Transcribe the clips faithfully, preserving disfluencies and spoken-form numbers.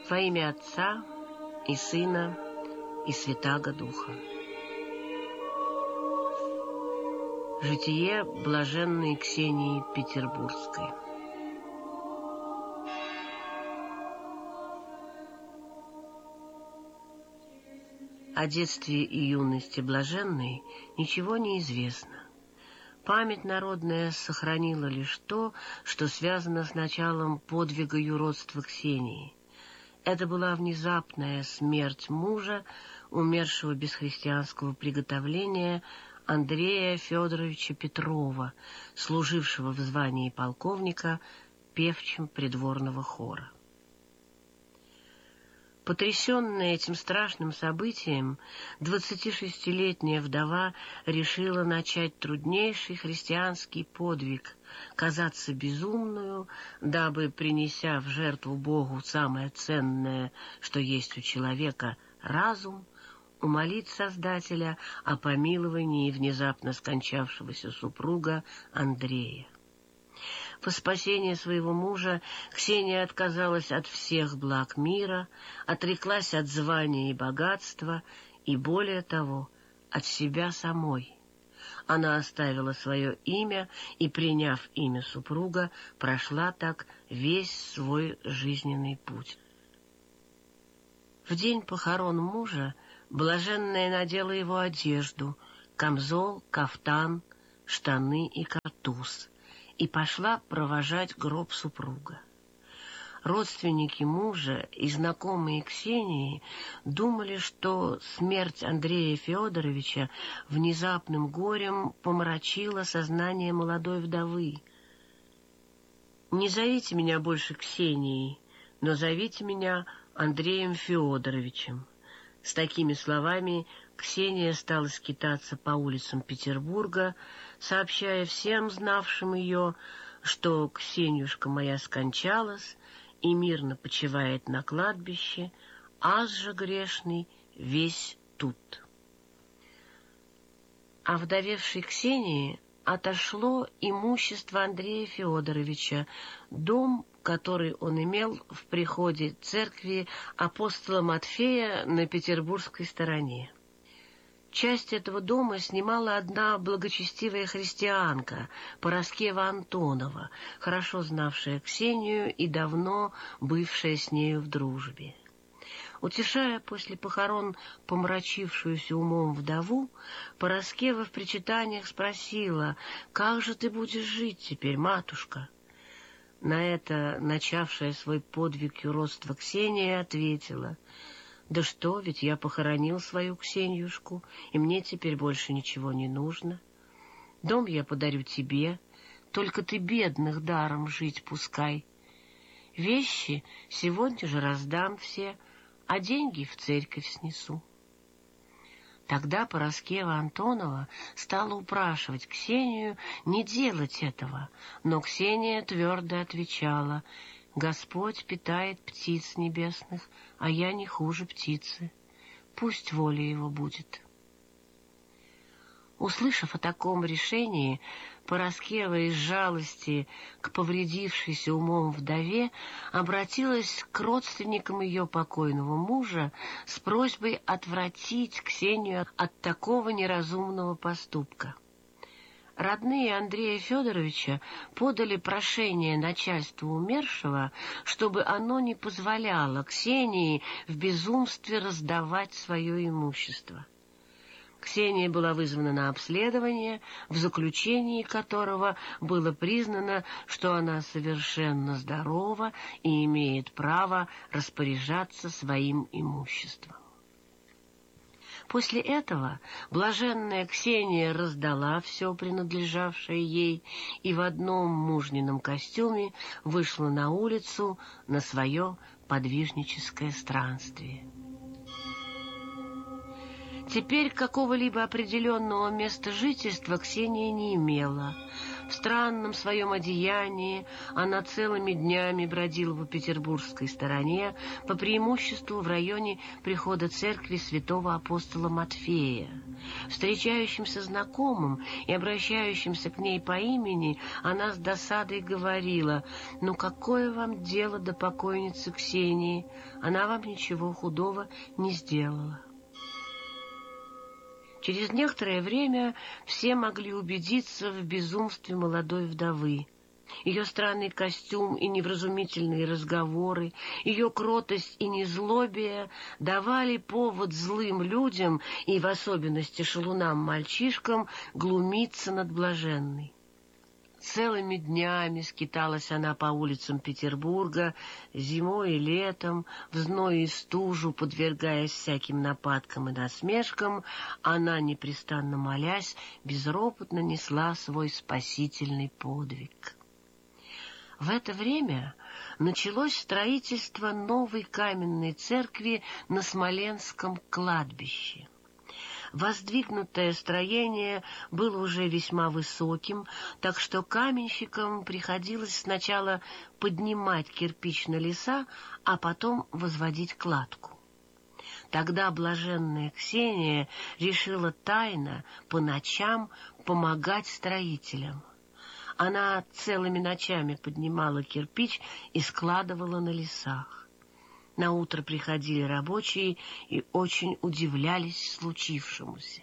Во имя Отца и Сына и Святаго Духа. Житие блаженной Ксении Петербургской. О детстве и юности блаженной ничего не известно. Память народная сохранила лишь то, что связано с началом подвига юродства Ксении. Это была внезапная смерть мужа, умершего без христианского приготовления, Андрея Федоровича Петрова, служившего в звании полковника певчим придворного хора. Потрясенная этим страшным событием, двадцатишестилетняя вдова решила начать труднейший христианский подвиг — казаться безумную, дабы, принеся в жертву Богу самое ценное, что есть у человека — разум, умолить Создателя о помиловании внезапно скончавшегося супруга Андрея. Во спасение своего мужа Ксения отказалась от всех благ мира, отреклась от звания и богатства и, более того, от себя самой. Она оставила свое имя и, приняв имя супруга, прошла так весь свой жизненный путь. В день похорон мужа блаженная надела его одежду — камзол, кафтан, штаны и картуз — и пошла провожать гроб супруга. Родственники мужа и знакомые Ксении думали, что смерть Андрея Федоровича внезапным горем помрачила сознание молодой вдовы. «Не зовите меня больше Ксенией, но зовите меня Андреем Федоровичем». С такими словами Ксения стала скитаться по улицам Петербурга, сообщая всем знавшим ее, что Ксенюшка моя скончалась и мирно почивает на кладбище, аз же грешный весь тут. А вдовевшей Ксении отошло имущество Андрея Федоровича, дом, который он имел в приходе церкви апостола Матфея на петербургской стороне. Часть этого дома снимала одна благочестивая христианка, Параскева Антонова, хорошо знавшая Ксению и давно бывшая с нею в дружбе. Утешая после похорон помрачившуюся умом вдову, Параскева в причитаниях спросила: «Как же ты будешь жить теперь, матушка?» На это начавшая свой подвиг юродства Ксения ответила: «Да что, ведь я похоронил свою Ксенюшку, и мне теперь больше ничего не нужно. Дом я подарю тебе, только ты бедных даром жить пускай. Вещи сегодня же раздам все, а деньги в церковь снесу». Тогда Параскева Антонова стала упрашивать Ксению не делать этого, но Ксения твердо отвечала: «Господь питает птиц небесных, а я не хуже птицы. Пусть воля его будет». Услышав о таком решении, Параскева из жалости к повредившейся умом вдове обратилась к родственникам ее покойного мужа с просьбой отвратить Ксению от такого неразумного поступка. Родные Андрея Федоровича подали прошение начальству умершего, чтобы оно не позволяло Ксении в безумстве раздавать свое имущество. Ксения была вызвана на обследование, в заключении которого было признано, что она совершенно здорова и имеет право распоряжаться своим имуществом. После этого блаженная Ксения раздала все принадлежавшее ей и в одном мужнином костюме вышла на улицу на свое подвижническое странствие. Теперь какого-либо определенного места жительства Ксения не имела. В странном своем одеянии она целыми днями бродила по петербургской стороне, по преимуществу в районе прихода церкви святого апостола Матфея. Встречающимся знакомым и обращающимся к ней по имени она с досадой говорила: «Ну какое вам дело до покойницы Ксении? Она вам ничего худого не сделала». Через некоторое время все могли убедиться в безумстве молодой вдовы. Ее странный костюм и невразумительные разговоры, ее кротость и незлобие давали повод злым людям, и в особенности шалунам-мальчишкам, глумиться над блаженной. Целыми днями скиталась она по улицам Петербурга, зимой и летом, в зной и стужу, подвергаясь всяким нападкам и насмешкам. Она, непрестанно молясь, безропотно несла свой спасительный подвиг. В это время началось строительство новой каменной церкви на Смоленском кладбище. Воздвигнутое строение было уже весьма высоким, так что каменщикам приходилось сначала поднимать кирпич на леса, а потом возводить кладку. Тогда блаженная Ксения решила тайно по ночам помогать строителям. Она целыми ночами поднимала кирпич и складывала на лесах. Наутро приходили рабочие и очень удивлялись случившемуся.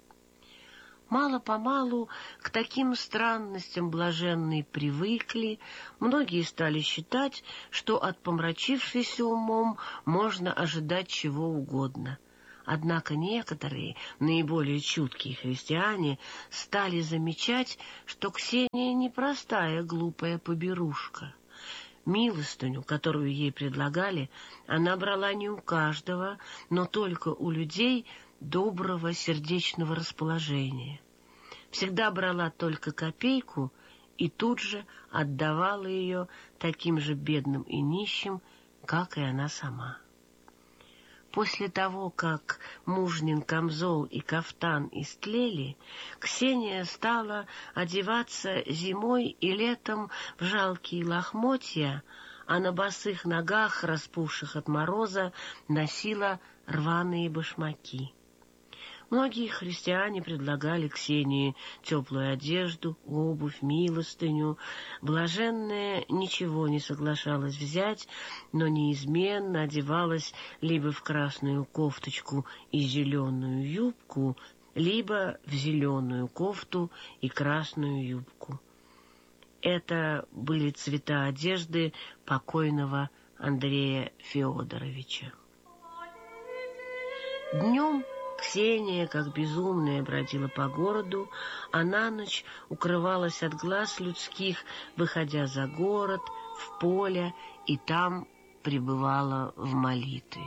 Мало-помалу к таким странностям блаженные привыкли, многие стали считать, что от помрачившейся умом можно ожидать чего угодно. Однако некоторые, наиболее чуткие христиане, стали замечать, что Ксения непростая глупая поберушка. Милостыню, которую ей предлагали, она брала не у каждого, но только у людей доброго сердечного расположения. Всегда брала только копейку и тут же отдавала ее таким же бедным и нищим, как и она сама. После того, как мужнин камзол и кафтан истлели, Ксения стала одеваться зимой и летом в жалкие лохмотья, а на босых ногах, распухших от мороза, носила рваные башмаки. Многие христиане предлагали Ксении теплую одежду, обувь, милостыню. Блаженная ничего не соглашалась взять, но неизменно одевалась либо в красную кофточку и зеленую юбку, либо в зеленую кофту и красную юбку. Это были цвета одежды покойного Андрея Феодоровича. Днем Ксения, как безумная, бродила по городу, а на ночь укрывалась от глаз людских, выходя за город, в поле, и там пребывала в молитве.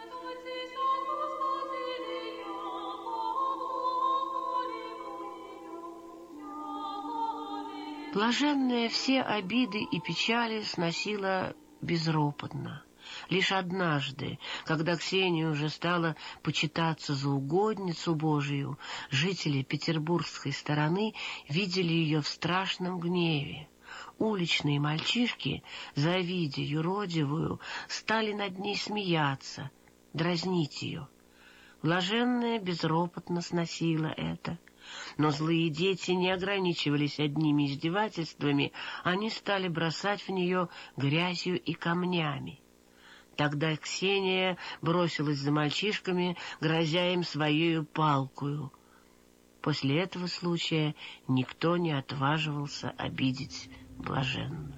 Блаженная все обиды и печали сносила безропотно. Лишь однажды, когда Ксения уже стала почитаться за угодницу Божию, жители петербургской стороны видели ее в страшном гневе. Уличные мальчишки, завидя юродивую, стали над ней смеяться, дразнить ее. Блаженная безропотно сносила это. Но злые дети не ограничивались одними издевательствами, они стали бросать в нее грязью и камнями. Тогда Ксения бросилась за мальчишками, грозя им своею палкою. После этого случая никто не отваживался обидеть блаженную.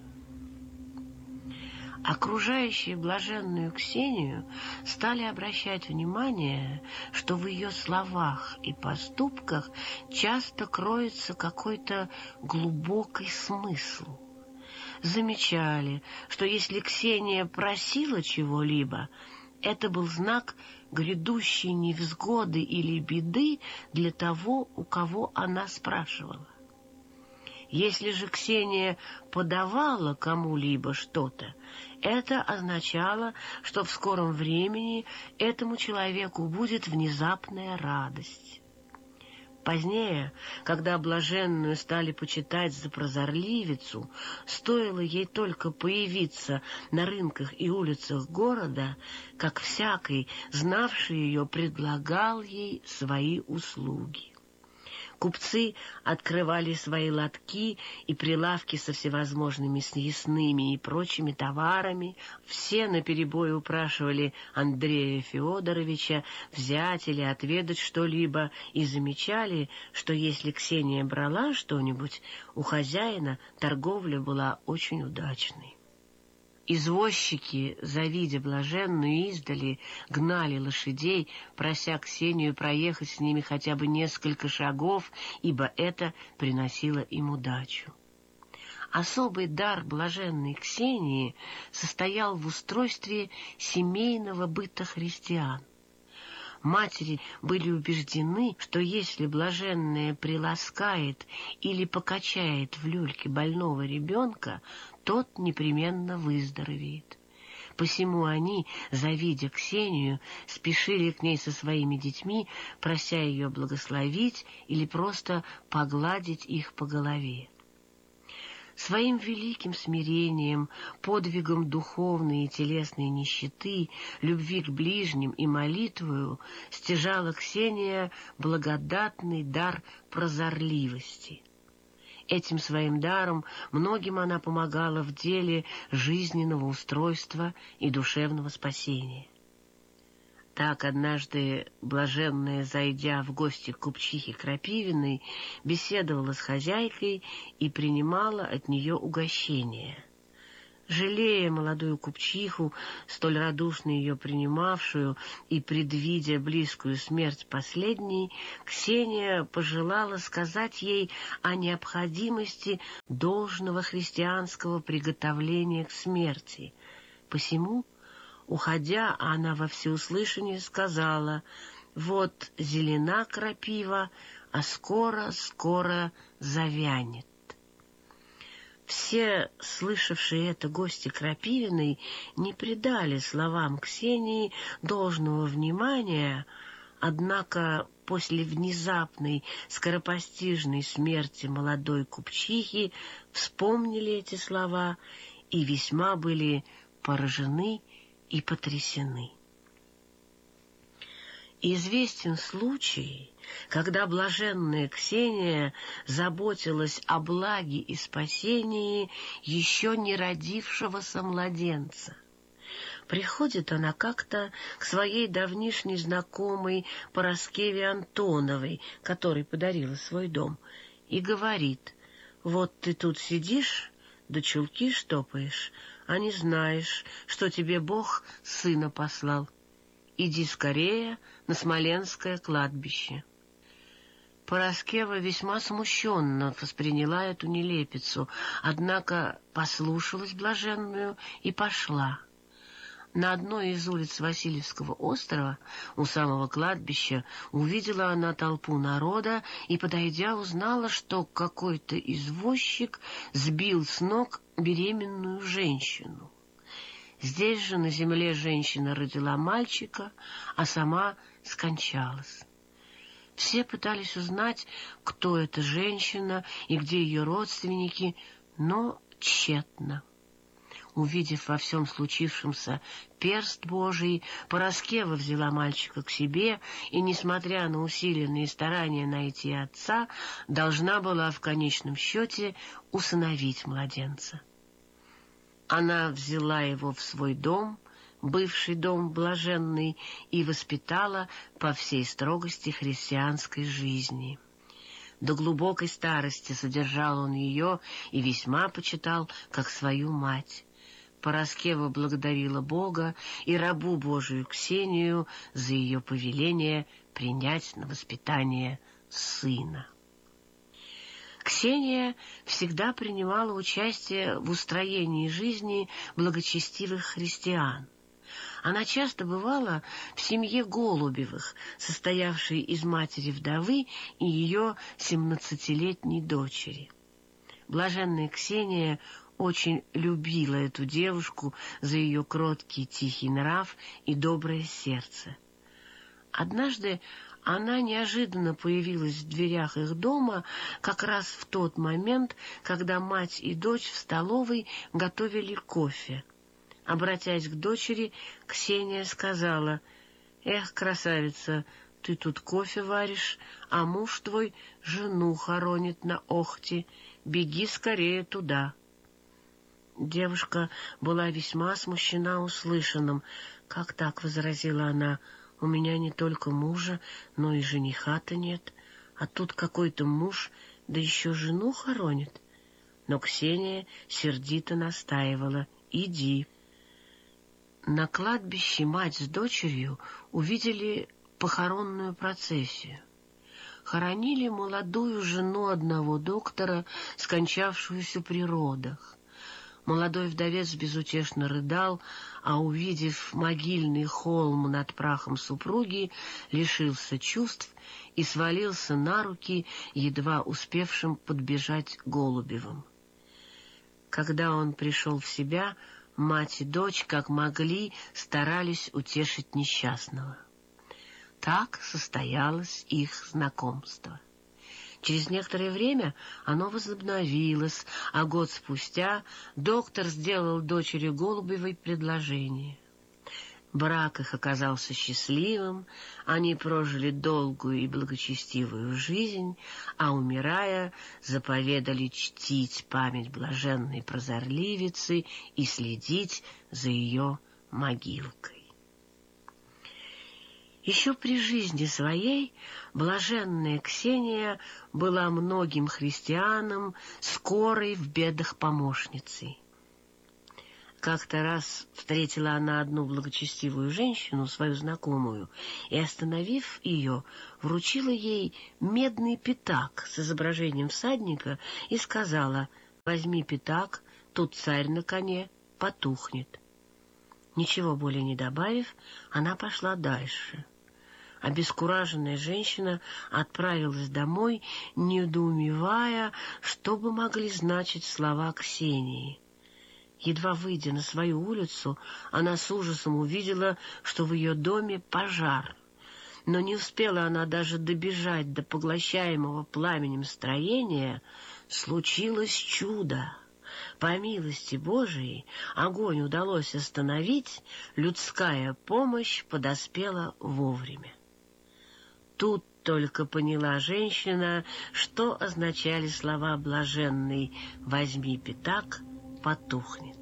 Окружающие блаженную Ксению стали обращать внимание, что в ее словах и поступках часто кроется какой-то глубокий смысл. Замечали, что если Ксения просила чего-либо, это был знак грядущей невзгоды или беды для того, у кого она спрашивала. Если же Ксения подавала кому-либо что-то, это означало, что в скором времени этому человеку будет внезапная радость. Позднее, когда блаженную стали почитать за прозорливицу, стоило ей только появиться на рынках и улицах города, как всякий, знавший ее, предлагал ей свои услуги. Купцы открывали свои лотки и прилавки со всевозможными съестными и прочими товарами. Все наперебой упрашивали Андрея Феодоровича взять или отведать что-либо и замечали, что если Ксения брала что-нибудь, у хозяина торговля была очень удачной. Извозчики, завидя блаженную издали, гнали лошадей, прося Ксению проехать с ними хотя бы несколько шагов, ибо это приносило им удачу. Особый дар блаженной Ксении состоял в устройстве семейного быта христиан. Матери были убеждены, что если блаженная приласкает или покачает в люльке больного ребенка, тот непременно выздоровеет. Посему они, завидя Ксению, спешили к ней со своими детьми, прося ее благословить или просто погладить их по голове. Своим великим смирением, подвигом духовной и телесной нищеты, любви к ближним и молитвою стяжала Ксения благодатный дар прозорливости. Этим своим даром многим она помогала в деле жизненного устройства и душевного спасения. Так однажды блаженная, зайдя в гости к купчихе Крапивиной, беседовала с хозяйкой и принимала от нее угощение. Жалея молодую купчиху, столь радушно ее принимавшую и предвидя близкую смерть последней, Ксения пожелала сказать ей о необходимости должного христианского приготовления к смерти. Посему, уходя, она во всеуслышание сказала: «Вот зелена крапива, а скоро-скоро завянет». Все, слышавшие это гости Крапивиной, не придали словам Ксении должного внимания, однако после внезапной скоропостижной смерти молодой купчихи вспомнили эти слова и весьма были поражены и потрясены. Известен случай, когда блаженная Ксения заботилась о благе и спасении еще не родившегося младенца. Приходит она как-то к своей давнишней знакомой Параскеве Антоновой, которой подарила свой дом, и говорит: «Вот ты тут сидишь, да чулки штопаешь, а не знаешь, что тебе Бог сына послал. Иди скорее на Смоленское кладбище». Параскева весьма смущенно восприняла эту нелепицу, однако послушалась блаженную и пошла. На одной из улиц Васильевского острова, у самого кладбища, увидела она толпу народа и, подойдя, узнала, что какой-то извозчик сбил с ног беременную женщину. Здесь же на земле женщина родила мальчика, а сама скончалась. Все пытались узнать, кто эта женщина и где ее родственники, но тщетно. Увидев во всем случившемся перст Божий, Параскева взяла мальчика к себе и, несмотря на усиленные старания найти отца, должна была в конечном счете усыновить младенца. Она взяла его в свой дом, бывший дом блаженный, и воспитала по всей строгости христианской жизни. До глубокой старости содержал он ее и весьма почитал, как свою мать. Параскева благодарила Бога и рабу Божию Ксению за ее повеление принять на воспитание сына. Ксения всегда принимала участие в устроении жизни благочестивых христиан. Она часто бывала в семье Голубевых, состоявшей из матери-вдовы и ее семнадцатилетней дочери. Блаженная Ксения очень любила эту девушку за ее кроткий тихий нрав и доброе сердце. Однажды Она неожиданно появилась в дверях их дома как раз в тот момент, когда мать и дочь в столовой готовили кофе. Обратясь к дочери, Ксения сказала: «Эх, красавица, ты тут кофе варишь, а муж твой жену хоронит на Охте. Беги скорее туда». Девушка была весьма смущена услышанным. «Как так?» — возразила она. «У меня не только мужа, но и жениха-то нет. А тут какой-то муж, да еще жену хоронит». Но Ксения сердито настаивала: «Иди». На кладбище мать с дочерью увидели похоронную процессию. Хоронили молодую жену одного доктора, скончавшуюся при родах. Молодой вдовец безутешно рыдал, а, увидев могильный холм над прахом супруги, лишился чувств и свалился на руки едва успевшим подбежать Голубевым. Когда он пришел в себя, мать и дочь, как могли, старались утешить несчастного. Так состоялось их знакомство. Через некоторое время оно возобновилось, а год спустя доктор сделал дочери Голубевой предложение. Брак их оказался счастливым, они прожили долгую и благочестивую жизнь, а, умирая, заповедали чтить память блаженной прозорливицы и следить за ее могилкой. Еще при жизни своей блаженная Ксения была многим христианам скорой в бедах помощницей. Как-то раз встретила она одну благочестивую женщину, свою знакомую, и, остановив ее, вручила ей медный пятак с изображением всадника и сказала: «Возьми пятак, тут царь на коне, потухнет». Ничего более не добавив, она пошла дальше. Обескураженная женщина отправилась домой, недоумевая, что бы могли значить слова Ксении. Едва выйдя на свою улицу, она с ужасом увидела, что в ее доме пожар. Но не успела она даже добежать до поглощаемого пламенем строения, случилось чудо. По милости Божией огонь удалось остановить, людская помощь подоспела вовремя. Тут только поняла женщина, что означали слова блаженной: «Возьми пятак, потухнет».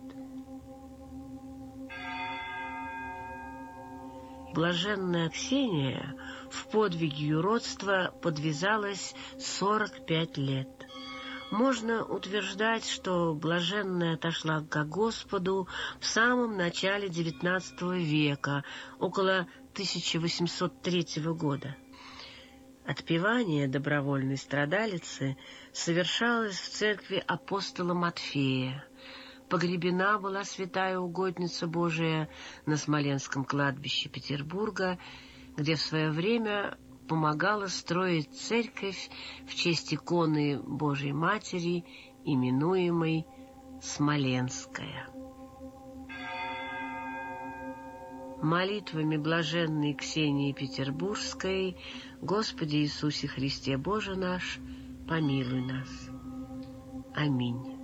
Блаженная Ксения в подвиге юродства подвязалась сорок пять лет. Можно утверждать, что блаженная отошла ко Господу в самом начале девятнадцатого века, около тысяча восемьсот третьего года. Отпевание добровольной страдалицы совершалось в церкви апостола Матфея. Погребена была святая угодница Божия на Смоленском кладбище Петербурга, где в свое время помогала строить церковь в честь иконы Божией Матери, именуемой Смоленская. Молитвами блаженной Ксении Петербургской: Господи Иисусе Христе Боже наш, помилуй нас. Аминь.